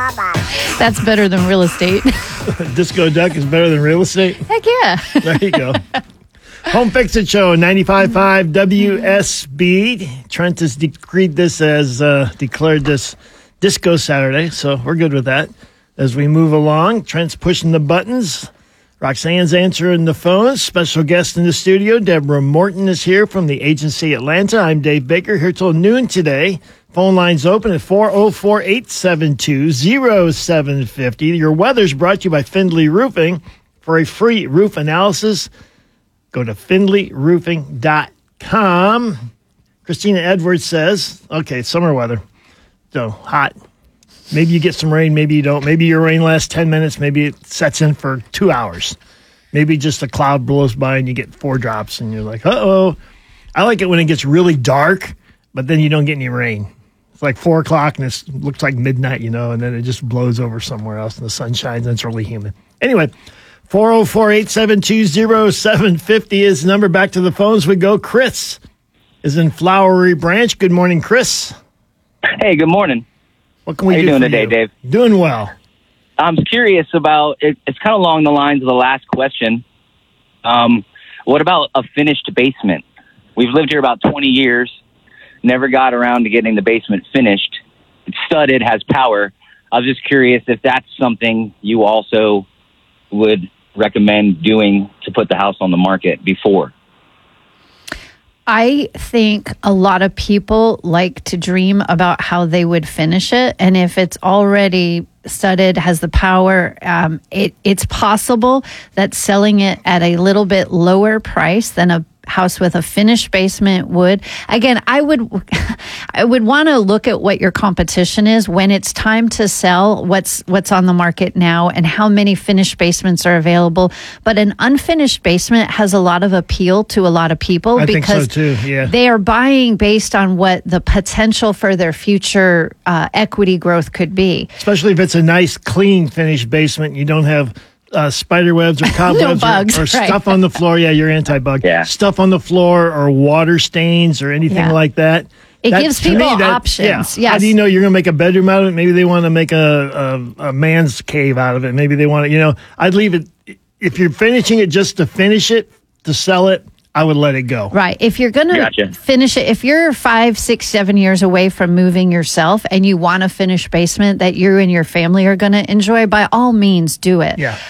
That's better than real estate. Disco Duck is better than real estate? Heck yeah. There you go. Home Fix It Show, 95.5 WSB. Trent has declared this Disco Saturday, so we're good with that. As we move along, Trent's pushing the buttons. Roxanne's answering the phones. Special guest in the studio, Deborah Morton, is here from the Agency Atlanta. I'm Dave Baker, here till noon today. Phone lines open at 404-872-0750. Your weather's brought to you by Findlay Roofing. For a free roof analysis, go to findlayroofing.com. Christina Edwards says, okay, summer weather. So, hot. Maybe you get some rain, maybe you don't. Maybe your rain lasts 10 minutes, maybe it sets in for 2 hours. Maybe just a cloud blows by and you get 4 drops and you're like, uh-oh. I like it when it gets really dark, but then you don't get any rain. It's like 4 o'clock and it looks like midnight, and then it just blows over somewhere else and the sun shines and it's really humid. Anyway, 404-872-0750 is the number. Back to the phones we go. Chris is in Flowery Branch. Good morning, Chris. Hey, good morning. What can we do? How you doing today, Dave? Doing well. I'm curious about, it's kind of along the lines of the last question. What about a finished basement? We've lived here about 20 years, never got around to getting the basement finished. It's studded, has power. I was just curious if that's something you also would recommend doing to put the house on the market before. I think a lot of people like to dream about how they would finish it. And if it's already studded, has the power, it's possible that selling it at a little bit lower price than a house with a finished basement would. Again, I would want to look at what your competition is when it's time to sell, what's on the market now and how many finished basements are available. But an unfinished basement has a lot of appeal to a lot of people because think so too. Yeah. They are buying based on what the potential for their future equity growth could be. Especially if it's a nice, clean, finished basement. You don't have spider webs or cobwebs or stuff on the floor. Yeah, you're anti-bug. Yeah. Stuff on the floor or water stains or anything like that. It gives people options. Yeah. Yes. How do you know you're going to make a bedroom out of it? Maybe they want to make a man's cave out of it. Maybe they want to, I'd leave it. If you're finishing it just to finish it, to sell it, I would let it go. Right. If you're going to finish it, if you're 5, 6, 7 years away from moving yourself and you want a finished basement that you and your family are going to enjoy, by all means, do it. Yeah.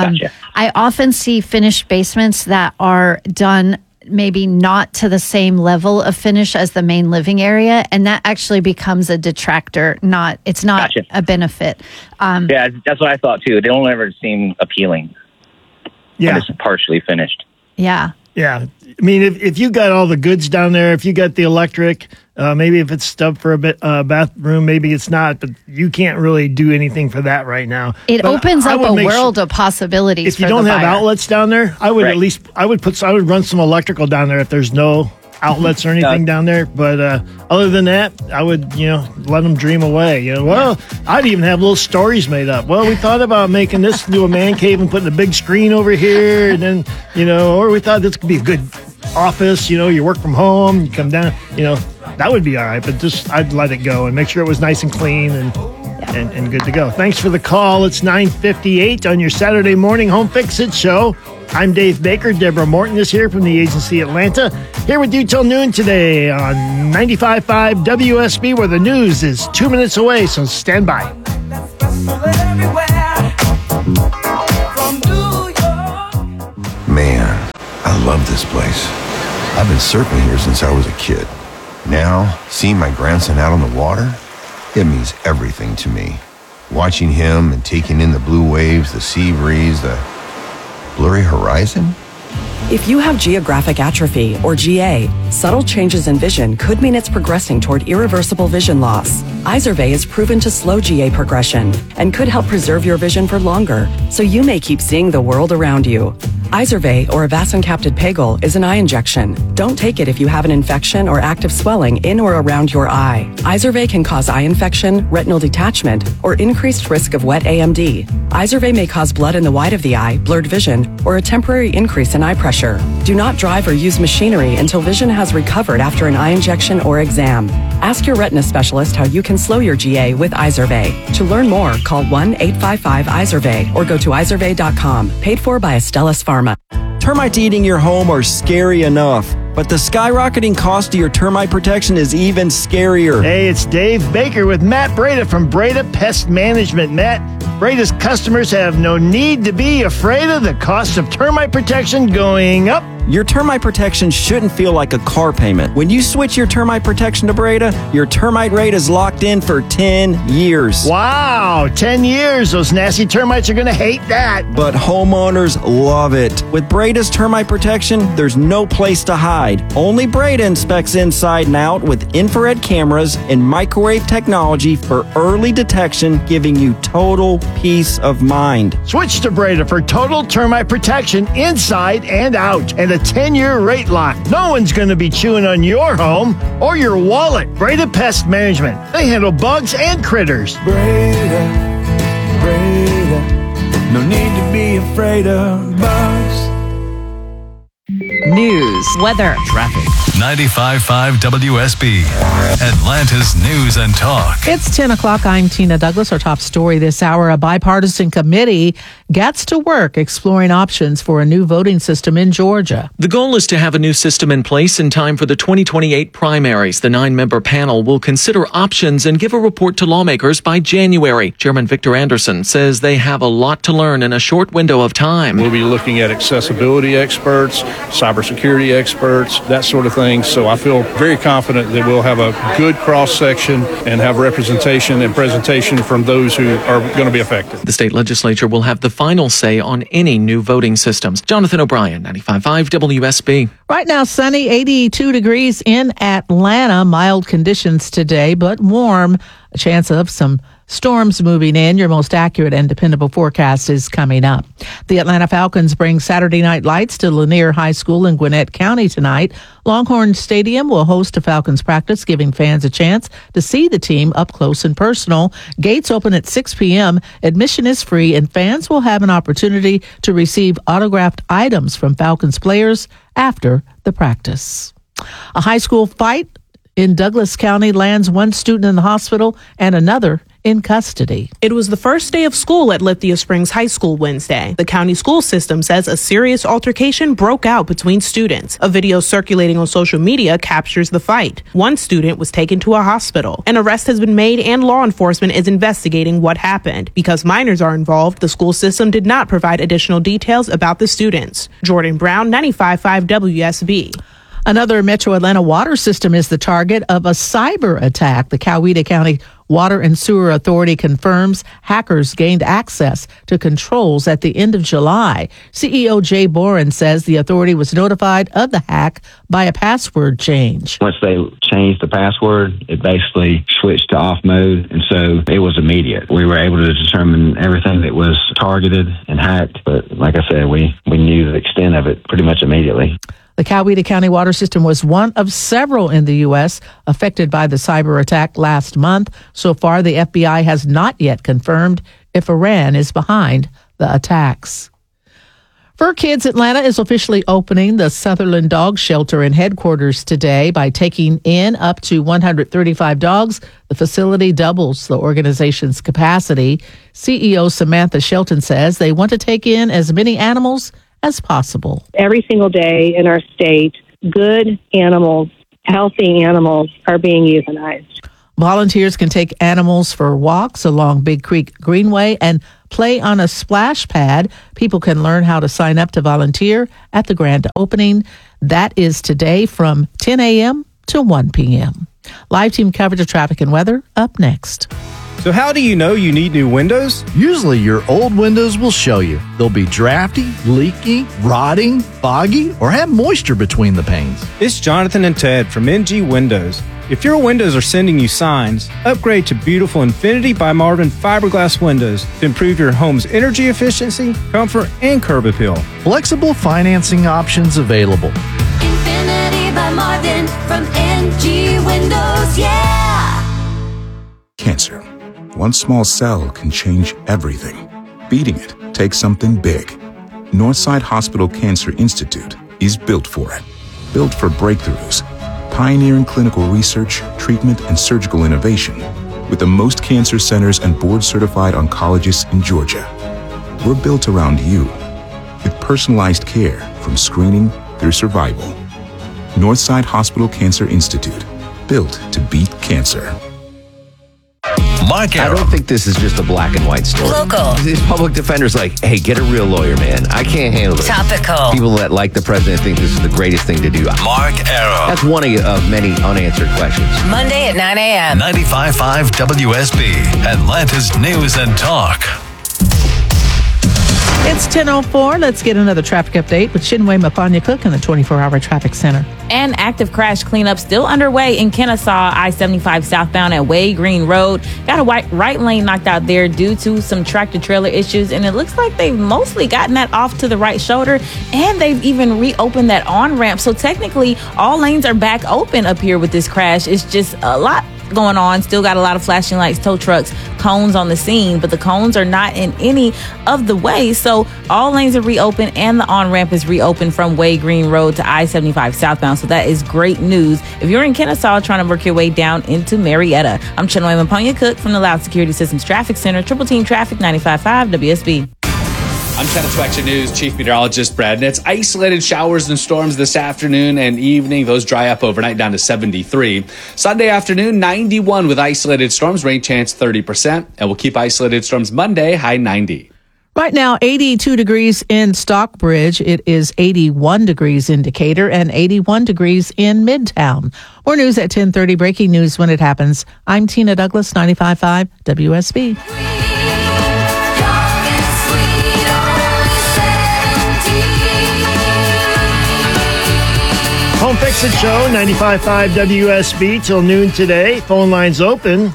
I often see finished basements that are done maybe not to the same level of finish as the main living area, and that actually becomes a detractor. It's not a benefit. Yeah, that's what I thought too. They don't ever seem appealing. Yeah. When it's partially finished. Yeah. Yeah. I mean, if you got all the goods down there, if you got the electric, maybe if it's stubbed for a bathroom, maybe it's not, but you can't really do anything for that right now. It opens up a world of possibilities. If you don't have outlets down there, I would I would run some electrical down there if there's no outlets or anything down there. But other than that, I would, let them dream away. Well, I'd even have little stories made up. Well, we thought about making this into a man cave and putting a big screen over here. And then, or we thought this could be a good office. You work from home, you come down, that would be all right. But I'd let it go and make sure it was nice and clean and good to go. Thanks for the call. It's 9:58 on your Saturday morning Home Fix It show. I'm Dave Baker. Deborah Morton is here from the Agency Atlanta. Here with you till noon today on 95.5 WSB, where the news is 2 minutes away, so stand by. Man, I love this place. I've been surfing here since I was a kid. Now, seeing my grandson out on the water, it means everything to me. Watching him and taking in the blue waves, the sea breeze, the blurry horizon? If you have geographic atrophy, or GA, subtle changes in vision could mean it's progressing toward irreversible vision loss. Izervay is proven to slow GA progression and could help preserve your vision for longer, so you may keep seeing the world around you. Izervay, or avacincaptad pegol, is an eye injection. Don't take it if you have an infection or active swelling in or around your eye. Izervay can cause eye infection, retinal detachment, or increased risk of wet AMD. Izervay may cause blood in the white of the eye, blurred vision, or a temporary increase in eye pressure. Do not drive or use machinery until vision has recovered after an eye injection or exam. Ask your retina specialist how you can slow your GA with Izervay. To learn more, call 1-855-IZERVAY or go to izervay.com. Paid for by Astellas Pharma. Termites eating your home are scary enough, but the skyrocketing cost of your termite protection is even scarier. Hey, it's Dave Baker with Matt Breda from Breda Pest Management. Matt, Breda's customers have no need to be afraid of the cost of termite protection going up. Your termite protection shouldn't feel like a car payment. When you switch your termite protection to Breda, your termite rate is locked in for 10 years. Wow, 10 years. Those nasty termites are going to hate that. But homeowners love it. With Breda's termite protection, there's no place to hide. Only Breda inspects inside and out with infrared cameras and microwave technology for early detection, giving you total peace of mind. Switch to Breda for total termite protection inside and out. And a 10-year rate lock. No one's going to be chewing on your home or your wallet. Breda Pest Management. They handle bugs and critters. Breda, no need to be afraid of bugs. News, weather, traffic. 95.5 WSB, Atlanta's News and Talk. It's 10 o'clock. I'm Tina Douglas. Our top story this hour, a bipartisan committee gets to work exploring options for a new voting system in Georgia. The goal is to have a new system in place in time for the 2028 primaries. The 9-member panel will consider options and give a report to lawmakers by January. Chairman Victor Anderson says they have a lot to learn in a short window of time. We'll be looking at accessibility experts, cybersecurity experts, that sort of thing. So I feel very confident that we'll have a good cross-section and have representation and presentation from those who are going to be affected. The state legislature will have the final say on any new voting systems. Jonathan O'Brien, 95.5 WSB. Right now, sunny, 82 degrees in Atlanta. Mild conditions today, but warm. A chance of some storms moving in. Your most accurate and dependable forecast is coming up. The Atlanta Falcons bring Saturday Night Lights to Lanier High School in Gwinnett County tonight. Longhorn Stadium will host a Falcons practice, giving fans a chance to see the team up close and personal. Gates open at 6 p.m. Admission is free, and fans will have an opportunity to receive autographed items from Falcons players after the practice. A high school fight in Douglas County lands one student in the hospital and another in custody. It was the first day of school at Lithia Springs High School Wednesday. The county school system says a serious altercation broke out between students. A video circulating on social media captures the fight. One student was taken to a hospital. An arrest has been made and law enforcement is investigating what happened. Because minors are involved, the school system did not provide additional details about the students. Jordan Brown, 95.5 WSB. Another Metro Atlanta water system is the target of a cyber attack. The Coweta County Water and Sewer Authority confirms hackers gained access to controls at the end of July. CEO Jay Boren says the authority was notified of the hack by a password change. Once they changed the password, it basically switched to off mode, and so it was immediate. We were able to determine everything that was targeted and hacked, but like I said, we knew the extent of it pretty much immediately. The Coweta County water system was one of several in the U.S. affected by the cyber attack last month. So far, the FBI has not yet confirmed if Iran is behind the attacks. Fur Kids Atlanta is officially opening the Sutherland Dog Shelter and headquarters today. By taking in up to 135 dogs, the facility doubles the organization's capacity. CEO Samantha Shelton says they want to take in as many animals as possible. Every single day in our state, good animals, healthy animals are being euthanized. Volunteers can take animals for walks along Big Creek Greenway and play on a splash pad. People can learn how to sign up to volunteer at the grand opening. That is today from 10 a.m. to 1 p.m. Live team coverage of traffic and weather up next. So how do you know you need new windows? Usually your old windows will show you. They'll be drafty, leaky, rotting, foggy, or have moisture between the panes. It's Jonathan and Ted from NG Windows. If your windows are sending you signs, upgrade to beautiful Infinity by Marvin fiberglass windows to improve your home's energy efficiency, comfort, and curb appeal. Flexible financing options available. Infinity by Marvin from NG Windows, yeah! Cancer. One small cell can change everything. Beating it takes something big. Northside Hospital Cancer Institute is built for it. Built for breakthroughs, pioneering clinical research, treatment, and surgical innovation with the most cancer centers and board-certified oncologists in Georgia. We're built around you with personalized care from screening through survival. Northside Hospital Cancer Institute, built to beat cancer. Mark I don't think this is just a black and white story. Local. These public defenders like, hey, get a real lawyer, man. I can't handle it. Topical. People that like the president think this is the greatest thing to do. Mark Arrow. That's one of many unanswered questions. Monday at 9 a.m. 95.5 WSB, Atlanta's News and Talk. It's 10:04. Let's get another traffic update with Shinway Mapanya Cook in the 24-hour traffic center. An active crash cleanup still underway in Kennesaw, I-75 southbound at Way Green Road. Got a right lane knocked out there due to some tractor-trailer issues, and it looks like they've mostly gotten that off to the right shoulder, and they've even reopened that on-ramp. So technically, all lanes are back open up here with this crash. It's just a lot going on. Still got a lot of flashing lights, tow trucks, cones on the scene, but the cones are not in any of the way. So all lanes are reopened and the on-ramp is reopened from Way Green Road to I-75 southbound. So that is great news if you're in Kennesaw trying to work your way down into Marietta. I'm Chinwe Mapanya Cook from the Loud Security Systems Traffic Center, Triple Team Traffic 95.5 WSB. I'm Channel 2 Action News Chief Meteorologist Brad Nitz. Isolated showers and storms this afternoon and evening. Those dry up overnight down to 73. Sunday afternoon, 91 with isolated storms. Rain chance 30%. And we'll keep isolated storms Monday, high 90. Right now, 82 degrees in Stockbridge. It is 81 degrees in Decatur and 81 degrees in Midtown. More news at 10:30. Breaking news when it happens. I'm Tina Douglas, 95.5 WSB. Home Fix It Show, 95.5 WSB till noon today. Phone lines open,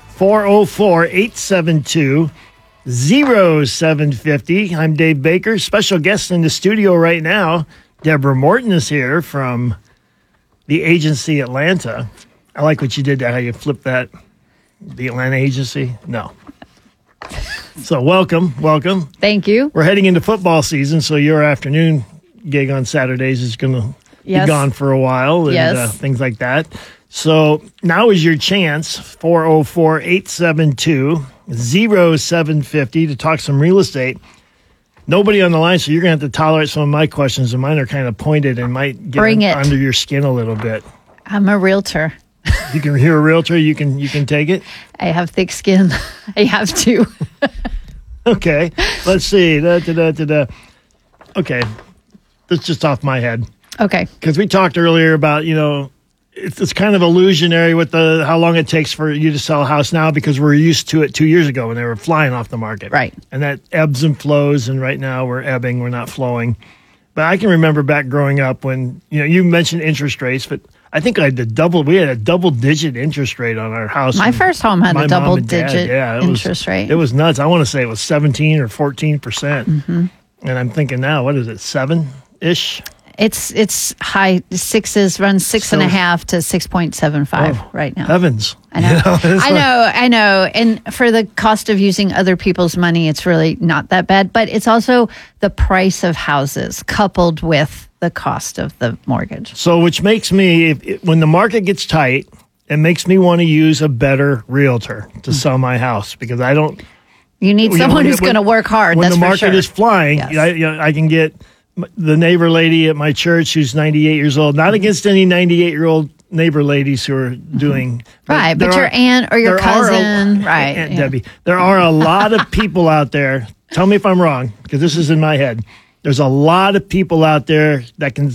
404-872-0750. I'm Dave Baker. Special guest in the studio right now, Deborah Morton is here from the agency Atlanta. I like what you did there, how you flipped that. The Atlanta agency? No. So welcome. Thank you. We're heading into football season, so your afternoon gig on Saturdays is going to be gone for a while and things like that. So now is your chance, 404-872-0750 to talk some real estate. Nobody on the line, so you're going to have to tolerate some of my questions, and mine are kind of pointed and might get under your skin a little bit. I'm a realtor. You can hear a realtor, you can take it? I have thick skin. I have to. Okay, let's see. Okay, that's just off my head. Okay. Because we talked earlier about, it's kind of illusionary with how long it takes for you to sell a house now because we're used to it 2 years ago when they were flying off the market. Right. And that ebbs and flows, and right now we're ebbing, we're not flowing. But I can remember back growing up when, you mentioned interest rates, but I think we had a double-digit interest rate on our house. My first home had a double-digit interest rate. It was nuts. I want to say it was 17 or 14%. Mm-hmm. And I'm thinking now, what is it, 7-ish? It's high sixes, runs 6.5 to 6.75 right now. Heavens. I know. I know. And for the cost of using other people's money, it's really not that bad. But it's also the price of houses coupled with the cost of the mortgage. So which makes me, when the market gets tight, it makes me want to use a better realtor to sell my house because I don't. You need someone who's going to work hard. When that's the market is flying, yes. I can get the neighbor lady at my church who's 98 years old. Not against any 98-year-old neighbor ladies who are doing right, but your aunt or your cousin, right? Aunt Debbie. There are a lot of people out there. Tell me if I'm wrong, because this is in my head. There's a lot of people out there that can